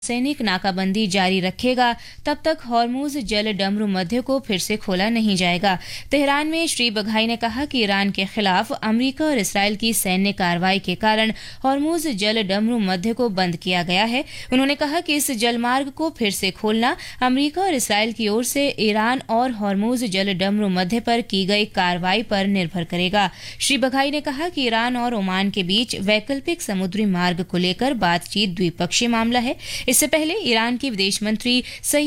सैनिक नाकाबंदी जारी रखेगा तब तक हॉर्मुज जल डमरू मध्य को फिर से खोला नहीं जाएगा। तेहरान में श्री बघाई ने कहा कि ईरान के खिलाफ अमेरिका और इसराइल की सैन्य कार्रवाई के कारण हॉर्मुज जल डमरू मध्य को बंद किया गया है। उन्होंने कहा कि इस जलमार्ग को फिर से खोलना अमेरिका और इसराइल की ओर से ईरान और हॉर्मुज जल डमरू मध्य पर की गई कार्रवाई पर निर्भर करेगा। श्री बघाई ने कहा कि ईरान और ओमान के बीच वैकल्पिक समुद्री मार्ग को लेकर बातचीत द्विपक्षीय मामला है। इससे पहले ईरान के विदेश मंत्री